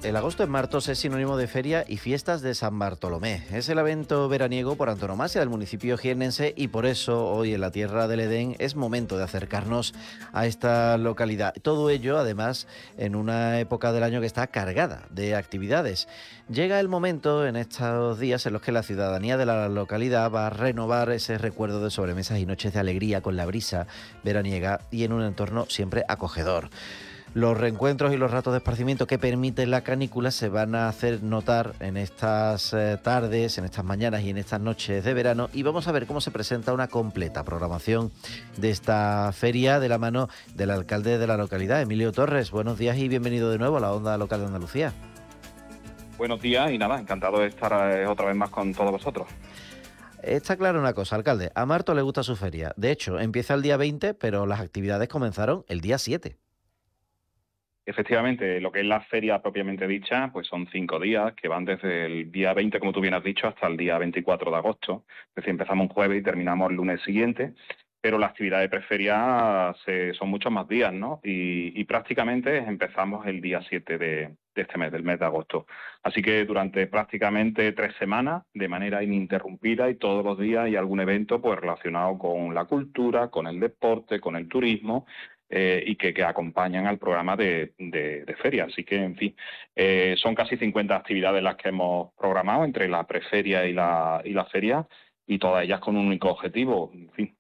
El agosto en Martos es sinónimo de feria y fiestas de San Bartolomé. Es el evento veraniego por antonomasia del municipio jiennense y por eso hoy en la Tierra del Edén es momento de acercarnos a esta localidad. Todo ello, además, en una época del año que está cargada de actividades. Llega el momento en estos días en los que la ciudadanía de la localidad va a renovar ese recuerdo de sobremesas y noches de alegría con la brisa veraniega y en un entorno siempre acogedor. Los reencuentros y los ratos de esparcimiento que permite la canícula se van a hacer notar en estas tardes, en estas mañanas y en estas noches de verano, y vamos a ver cómo se presenta una completa programación de esta feria de la mano del alcalde de la localidad, Emilio Torres. Buenos días y bienvenido de nuevo a la Onda Local de Andalucía. Buenos días y nada, encantado de estar otra vez más con todos vosotros. Está claro una cosa, alcalde, a Marto le gusta su feria. De hecho, empieza el día 20, pero las actividades comenzaron el día 7. Efectivamente, lo que es la feria propiamente dicha, pues son 5 días que van desde el día 20, como tú bien has dicho, hasta el día 24 de agosto. Es decir, empezamos un jueves y terminamos el lunes siguiente, pero la actividad de preferia son muchos más días, ¿no? Y prácticamente empezamos el día 7 de este mes, del mes de agosto. Así que durante prácticamente 3 semanas, de manera ininterrumpida y todos los días hay algún evento pues relacionado con la cultura, con el deporte, con el turismo, y que acompañan al programa de feria. Así que, en fin, son casi 50 actividades las que hemos programado entre la preferia y la feria, y todas ellas con un único objetivo, en fin,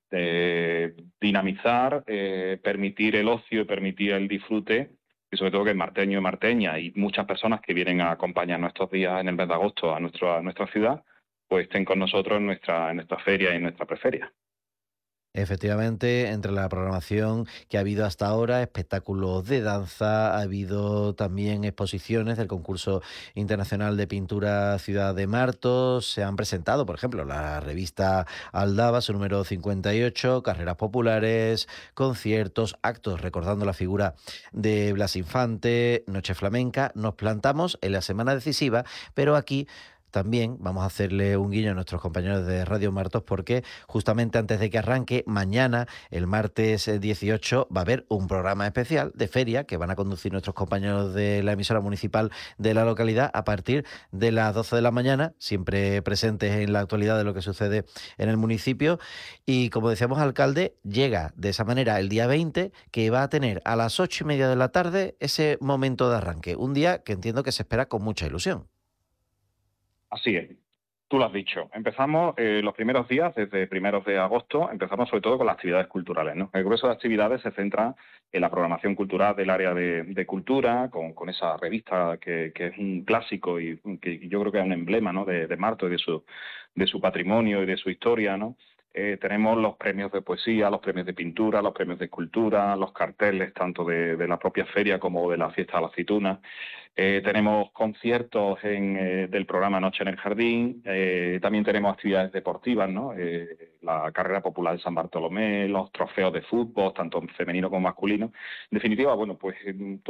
dinamizar, permitir el ocio y permitir el disfrute, y sobre todo que el marteño y marteña y muchas personas que vienen a acompañarnos estos días en el mes de agosto a nuestra ciudad, pues estén con nosotros en nuestra feria y en nuestra preferia. Efectivamente, entre la programación que ha habido hasta ahora, espectáculos de danza, ha habido también exposiciones del concurso internacional de pintura Ciudad de Martos, se han presentado, por ejemplo, la revista Aldaba, su número 58, carreras populares, conciertos, actos recordando la figura de Blas Infante, Noche Flamenca. Nos plantamos en la semana decisiva, pero aquí también vamos a hacerle un guiño a nuestros compañeros de Radio Martos porque justamente antes de que arranque, mañana, el martes 18, va a haber un programa especial de feria que van a conducir nuestros compañeros de la emisora municipal de la localidad a partir de las 12 de la mañana, siempre presentes en la actualidad de lo que sucede en el municipio. Y como decíamos, alcalde, llega de esa manera el día 20, que va a tener a las 8:30 de la tarde ese momento de arranque. Un día que entiendo que se espera con mucha ilusión. Así es, tú lo has dicho. Empezamos los primeros días, desde primeros de agosto, empezamos sobre todo con las actividades culturales, ¿no? El grueso de actividades se centra en la programación cultural del área de cultura, con esa revista que es un clásico y que yo creo que es un emblema, ¿no?, de Marto y de su patrimonio y de su historia, ¿no? Tenemos los premios de poesía, los premios de pintura, los premios de escultura, los carteles tanto de la propia feria como de la fiesta de la aceituna. Tenemos conciertos del programa Noche en el Jardín, también tenemos actividades deportivas, ¿no? La carrera popular de San Bartolomé, los trofeos de fútbol, tanto femenino como masculino. En definitiva, bueno, pues